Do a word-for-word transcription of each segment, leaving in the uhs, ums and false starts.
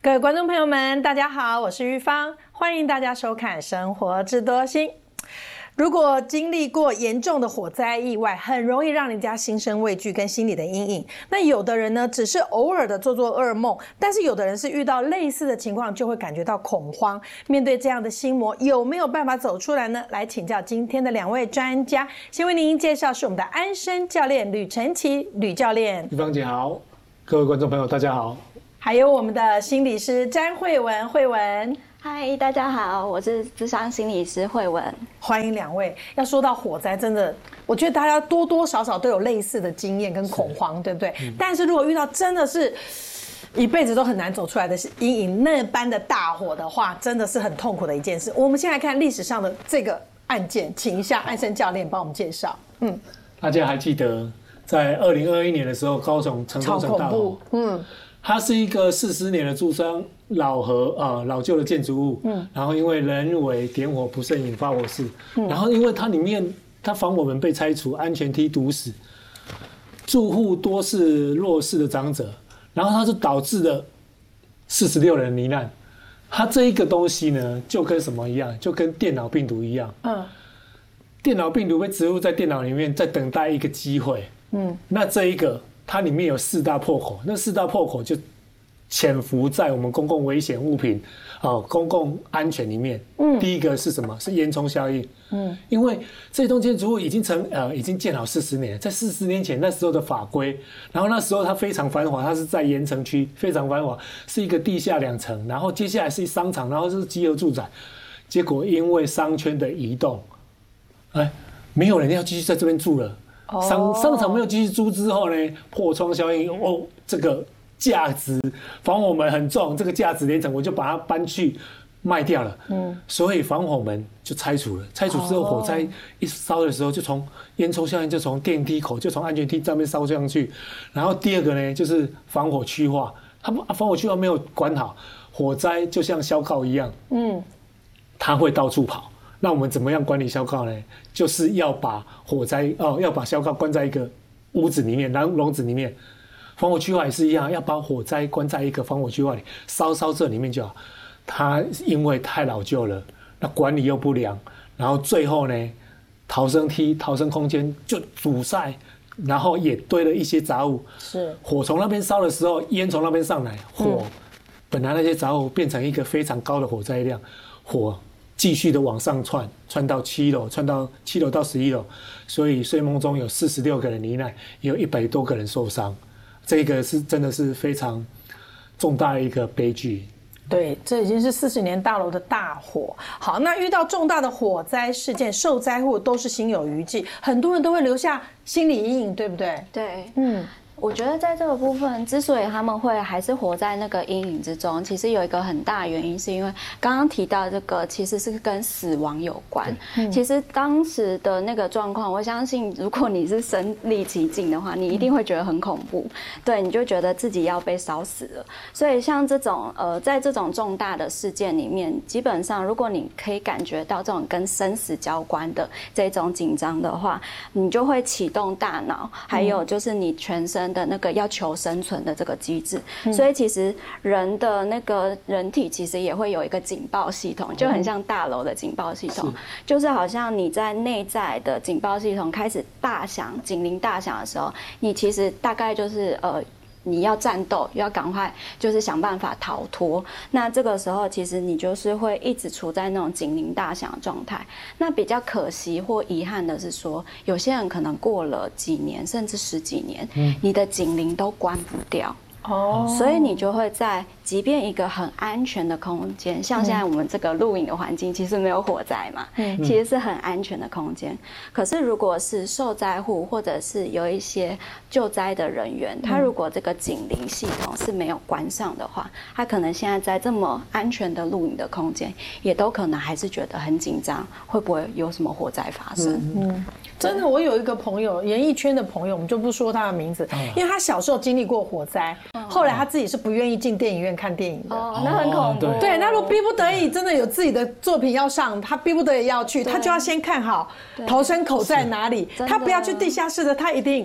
各位观众朋友们，大家好，我是玉芳，欢迎大家收看《生活智多星》。如果经历过严重的火灾意外，很容易让人家心生畏惧跟心理的阴影。那有的人呢，只是偶尔的做做噩梦，但是有的人是遇到类似的情况就会感觉到恐慌。面对这样的心魔，有没有办法走出来呢？来请教今天的两位专家。先为您介绍是我们的安身教练吕晨琪吕教练。 玉芳姐好，各位观众朋友大家好。 还有我们的心理师詹慧文，慧文。 嗨，大家好，我是諮商心理师慧文。 欢迎两位。要说到火灾，真的，我觉得大家多多少少都有类似的经验跟恐慌，对不对？嗯、但是如果遇到真的是一辈子都很难走出来的阴影，那般的大火的话，真的是很痛苦的一件事。我们先来看历史上的这个案件，请一下安生教练帮我们介绍。嗯， 大家还记得在二零二一年的时候，高雄城中城大火，嗯。它是一个四十年的住商老和啊、呃、老旧的建筑物，嗯，然后因为人为点火不慎引发火势，嗯，然后因为它里面它防火门被拆除，安全梯堵死，住户多是弱势的长者，然后它是导致了四十六人罹难。它这一个东西呢，就跟什么一样，就跟电脑病毒一样，嗯，电脑病毒被植入在电脑里面，在等待一个机会，嗯，那这一个。它里面有四大破口，那四大破口就潜伏在我们公共危险物品、哦、公共安全里面。嗯，第一个是什么？是烟囱效应。嗯，因为这栋建筑物已经成呃已经建好四十年，在四十年前那时候的法规，然后那时候它非常繁华，它是在盐城区，非常繁华，是一个地下两层，然后接下来是商场，然后是集合住宅。结果因为商圈的移动，哎，没有人要继续在这边住了。商商场没有继续租之后呢，破窗效应哦，这个价值防火门很重，这个价值连城，我就把它搬去卖掉了。嗯，所以防火门就拆除了。拆除之后，火灾一烧的时候，就从烟囱效应就从电梯口就从安全梯上面烧上去。然后第二个呢，就是防火区化，它防火区化没有管好，火灾就像消告一样，嗯，它会到处跑。那我们怎么样管理消告呢？就是要把火灾哦，要把消告关在一个屋子里面，然后笼子里面。防火区化也是一样，要把火灾关在一个防火区化里，烧烧这里面就好。它因为太老旧了，那管理又不良，然后最后呢，逃生梯、逃生空间就阻塞，然后也堆了一些杂物。是火从那边烧的时候，烟从那边上来，火、嗯、本来那些杂物变成一个非常高的火灾量，火。继续的往上窜，窜到七楼，窜到七楼到十一楼，所以睡梦中有四十六个人罹难，也有一百多个人受伤，这个是真的是非常重大的一个悲剧。 对，这已经是四十年大楼的大火。好，那遇到重大的火灾事件，受灾户都是心有余悸，很多人都会留下心理阴影，对不对？ 对，嗯。我觉得在这个部分，之所以他们会还是活在那个阴影之中，其实有一个很大的原因，是因为刚刚提到这个其实是跟死亡有关。嗯、其实当时的那个状况，我相信如果你是身历其境的话，你一定会觉得很恐怖，对，你就觉得自己要被烧死了。所以像这种呃，在这种重大的事件里面，基本上如果你可以感觉到这种跟生死交关的这种紧张的话，你就会启动大脑，还有就是你全身的那个要求生存的这个机制，嗯、所以其实人的那个人体其实也会有一个警报系统，就很像大楼的警报系统，是就是好像你在内在的警报系统开始大响、警铃大响的时候，你其实大概就是呃。你要战斗，要赶快就是想办法逃脱。那这个时候，其实你就是会一直处在那种警铃大响的状态。那比较可惜或遗憾的是说，有些人可能过了几年，甚至十几年，嗯、你的警铃都关不掉。哦，所以你就会在即便一个很安全的空间，像现在我们这个录影的环境，其实没有火灾嘛，嗯、其实是很安全的空间。可是如果是受灾户或者是有一些救灾的人员，他如果这个警铃系统是没有关上的话，他可能现在在这么安全的录影的空间，也都可能还是觉得很紧张，会不会有什么火灾发生？嗯嗯真的，我有一个朋友，演艺圈的朋友，我们就不说他的名字，因为他小时候经历过火灾，后来他自己是不愿意进电影院看电影的。 哦，那很恐怖。 对，那如果逼不得已，真的有自己的作品要上，他逼不得已要去，他就要先看好逃生口在哪里，他不要去地下室的，他一定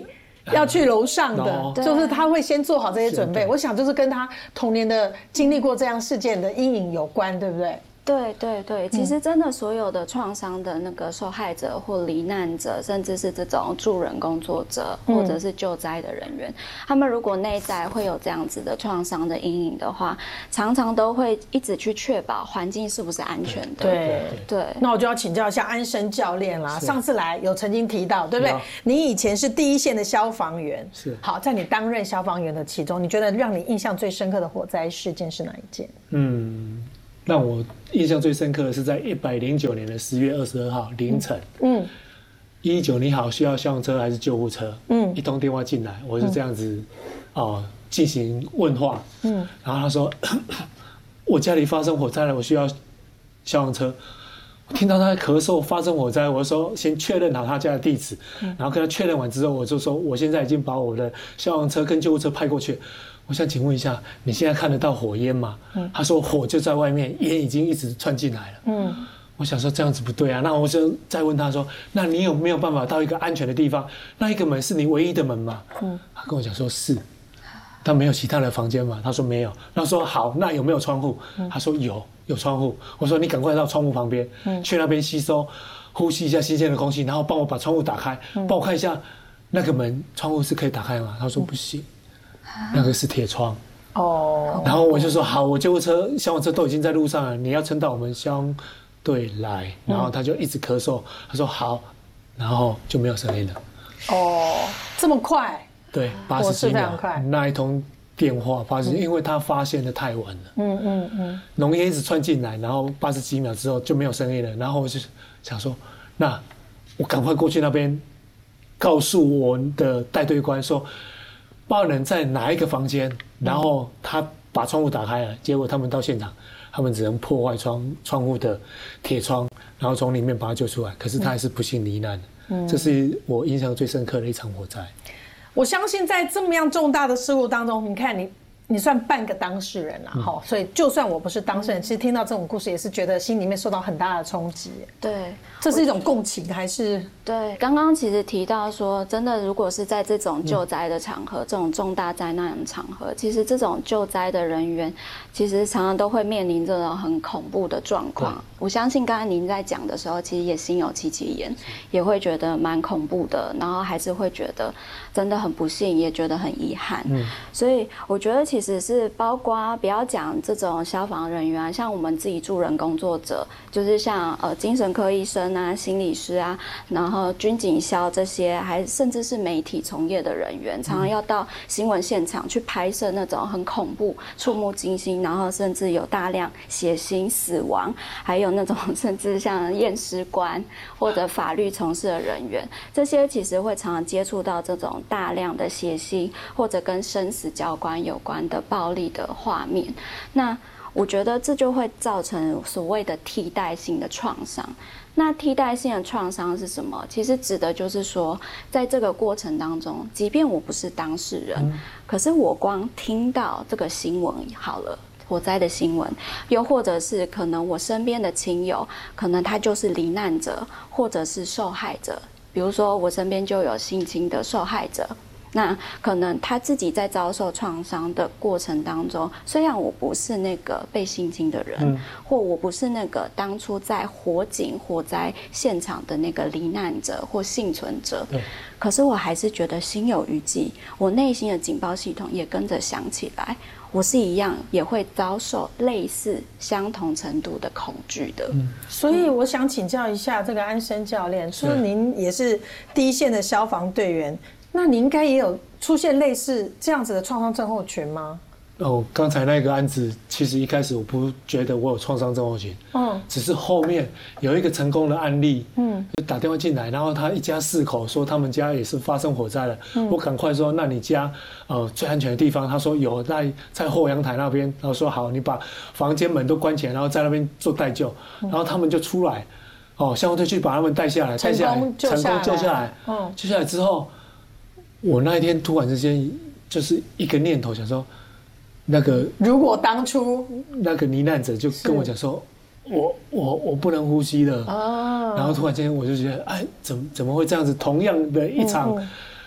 要去楼上的，就是他会先做好这些准备。我想就是跟他童年的经历过这样事件的阴影有关，对不对？ 对对对，其实真的所有的创伤的那个受害者或罹难者，甚至是这种助人工作者或者是救灾的人员，他们如果内在会有这样子的创伤的阴影的话，常常都会一直去确保环境是不是安全的。 对对， 那我就要请教一下安生教练啦。上次来有曾经提到，对不对？你以前是第一线的消防员， 是好，在你担任消防员的其中，你觉得让你印象最深刻的火灾事件是哪一件？ 嗯。让我印象最深刻的是在一百零九年的十月二十二号凌晨，嗯，一一九你好，需要消防车还是救护车？嗯，一通电话进来，我就这样子，哦，进行问话，嗯，然后他说，我家里发生火灾了，我需要消防车。我听到他在咳嗽，发生火灾，我就说先确认好他家的地址，然后跟他确认完之后，我就说我现在已经把我的消防车跟救护车派过去。我想请问一下，你现在看得到火焰吗？嗯、他说火就在外面，烟已经一直窜进来了。嗯，我想说这样子不对啊，那我就再问他说，那你有没有办法到一个安全的地方？那一个门是你唯一的门吗？嗯，他跟我讲说是，但没有其他的房间吗？他说没有。然后说好，那有没有窗户？嗯、他说有，有窗户。我说你赶快到窗户旁边，嗯、去那边吸收、呼吸一下新鲜的空气，然后帮我把窗户打开，嗯、帮我看一下那个门窗户是可以打开吗？他说不行。那个是铁窗哦，然后我就说好，我救护车、消防车都已经在路上了，你要撑到我们消防队来。然后他就一直咳嗽，他说好，然后就没有声音了。 哦，这么快？ 对，八十几秒，那一通电话八十，因为他发现的太晚了。嗯嗯嗯，浓烟一直窜进来，然后八十几秒之后就没有声音了。然后我就想说，那我赶快过去那边，告诉我的带队官说。报人在哪一个房间？然后他把窗户打开了，结果他们到现场，他们只能破坏窗窗户的铁窗，然后从里面把他救出来。可是他还是不幸罹难。嗯，这是我印象最深刻的一场火灾。 我相信在这么样重大的事故当中，你看你。你算半个当事人啦，哈、嗯，所以就算我不是当事人，其实听到这种故事也是觉得心里面受到很大的冲击。 对， 这是一种共情还是？ 对，刚刚其实提到说，真的，如果是在这种救灾的场合，嗯、这种重大灾难的场合，其实这种救灾的人员，其实常常都会面临这种很恐怖的状况。我相信刚才您在讲的时候，其实也心有戚戚焉，也会觉得蛮恐怖的，然后还是会觉得真的很不幸，也觉得很遗憾。嗯，所以我觉得其实是包括不要讲这种消防人员啊，像我们自己助人工作者，就是像呃精神科医生啊、心理师啊，然后军警消这些，还甚至是媒体从业的人员，常常要到新闻现场去拍摄那种很恐怖、触目惊心，然后甚至有大量血腥、死亡，还有那种甚至像验尸官或者法律从事的人员，这些其实会常常接触到这种大量的血腥或者跟生死交关有关的暴力的画面。那我觉得这就会造成所谓的替代性的创伤。那替代性的创伤是什么？其实指的就是说，在这个过程当中，即便我不是当事人，嗯、可是我光听到这个新闻好了。火灾的新闻，又或者是可能我身边的亲友，可能他就是罹难者，或者是受害者。比如说我身边就有性侵的受害者，那可能他自己在遭受创伤的过程当中，虽然我不是那个被性侵的人，嗯、或我不是那个当初在火警火灾现场的那个罹难者或幸存者，可是我还是觉得心有余悸，我内心的警报系统也跟着响起来。我是一样也会遭受类似相同程度的恐惧的。嗯， 所以我想请教一下这个安生教练，说您也是第一线的消防队员，那你应该也有出现类似这样子的创伤症候群吗？ 哦，刚才那个案子，其实一开始我不觉得我有创伤症候群，嗯，只是后面有一个成功的案例，嗯，就打电话进来，然后他一家四口说他们家也是发生火灾了，嗯，我赶快说，那你家呃最安全的地方，他说有在在后阳台那边，然后说好，你把房间门都关起来，然后在那边做待救，然后他们就出来，哦，消防队去把他们带下来，带下来，成功救下来，嗯，救下来之后，我那一天突然之间就是一个念头，想说。那个如果当初那个罹难者就跟我讲说，我我我不能呼吸了，哦，然后突然间我就觉得，哎，怎么怎么会这样子？同样的一场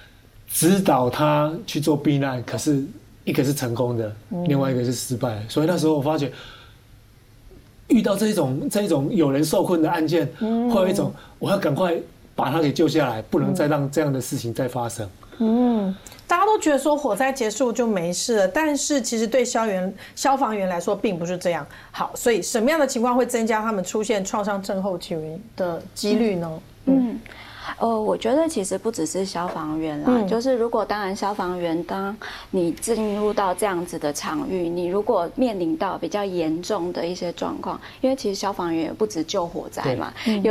指导他去做避难，可是一个是成功的，嗯、另外一个是失败的。所以那时候我发觉，遇到这种这种有人受困的案件，嗯、会有一种我要赶快把他给救下来，不能再让这样的事情再发生。 嗯，大家都觉得说火灾结束就没事了，但是其实对消员消防员来说并不是这样。好，所以什么样的情况会增加他们出现创伤症候群的几率呢？ 嗯。嗯呃，我觉得其实不只是消防员啦，嗯、就是如果当然消防员，当你进入到这样子的场域，你如果面临到比较严重的一些状况，因为其实消防员也不止救火灾嘛，有